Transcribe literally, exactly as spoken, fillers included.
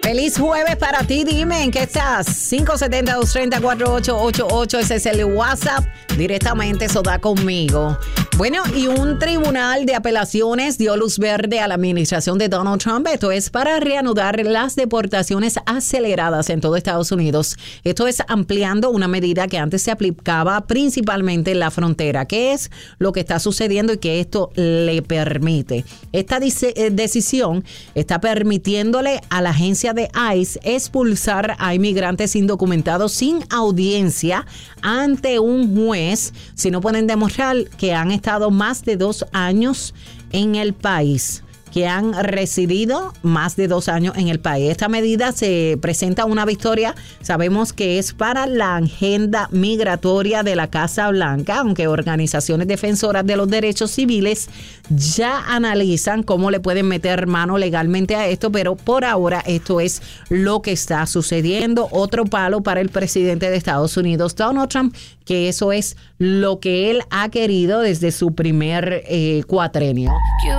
Feliz jueves para ti, dime, ¿en qué estás? cinco siete cero, dos tres cero, cuatro ocho ocho ocho, ese es el WhatsApp, directamente eso da conmigo. Bueno, y un tribunal de apelaciones dio luz verde a la administración de Donald Trump. Esto es para reanudar las deportaciones aceleradas en todo Estados Unidos. Esto es ampliando una medida que antes se aplicaba principalmente en la frontera. ¿Qué es lo que está sucediendo y que esto le permite? Esta dice, decisión está permitiéndole a la agencia de ICE expulsar a inmigrantes indocumentados sin audiencia ante un juez si no pueden demostrar que han estado más de dos años en el país, que han residido más de dos años en el país. Esta medida se presenta una victoria, sabemos que es para la agenda migratoria de la Casa Blanca, aunque organizaciones defensoras de los derechos civiles ya analizan cómo le pueden meter mano legalmente a esto, pero por ahora esto es lo que está sucediendo. Otro palo para el presidente de Estados Unidos, Donald Trump, que eso es lo que él ha querido desde su primer eh, cuatrenio.